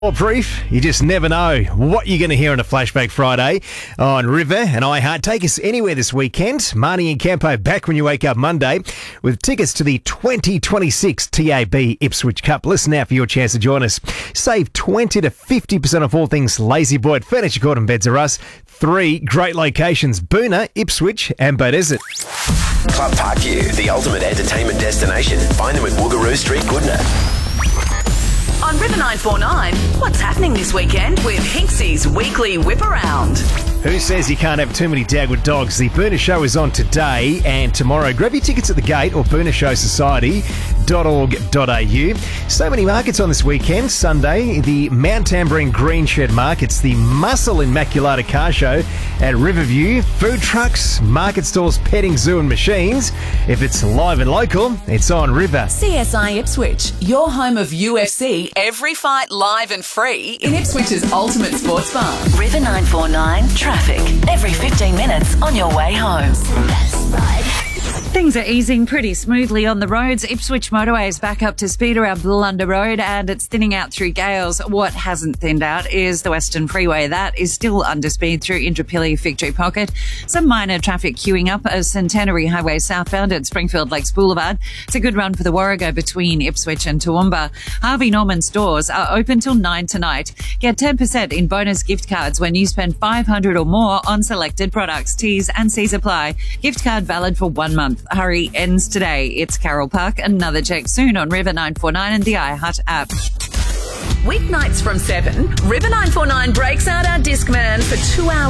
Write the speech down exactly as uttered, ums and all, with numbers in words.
Or proof, you just never know what you're going to hear on a Flashback Friday on River and iHeart. Take us anywhere this weekend. Marnie and Campo back when you wake up Monday with tickets to the twenty twenty-six T A B Ipswich Cup. Listen out for your chance to join us. Save twenty to fifty percent off all things Lazy Boy at Furniture Court and Beds R Us. Three great locations, Boonah, Ipswich and Bow Desert. Club Park View, the ultimate entertainment destination. Find them at Woogaroo Street, Goodna. On River nine four nine, what's happening this weekend with Hinksy's weekly whip around? Who says you can't have too many Dagwood dogs? The Boonah Show is on today and tomorrow. Grab your tickets at the gate or boonah show society dot org dot a u. So many markets on this weekend. Sunday, the Mount Tambourine Green Shed Markets, the Muscle Immaculata Car Show at Riverview, food trucks, market stalls, petting zoo and machines. If it's live and local, it's on River. C S I Ipswich, your home of U F C, every fight live and free in Ipswich's ultimate sports bar. River nine four nine, traffic every fifteen minutes on your way home. Things are easing pretty smoothly on the roads. Ipswich motorway is back up to speed around Blunder Road and it's thinning out through Gales. What hasn't thinned out is the Western Freeway. That is still under speed through Indooroopilly Victory Pocket. Some minor traffic queuing up as Centenary Highway southbound at Springfield Lakes Boulevard. It's a good run for the Warrego between Ipswich and Toowoomba. Harvey Norman stores are open till nine tonight. Get ten percent in bonus gift cards when you spend five hundred dollars or more on selected products. T's and C's apply. Gift card valid for one month. Hurry ends today. It's Carol Park. Another check soon on River nine four nine and the iHeart app. Weeknights from seven, River nine four nine breaks out our Discman for two hours.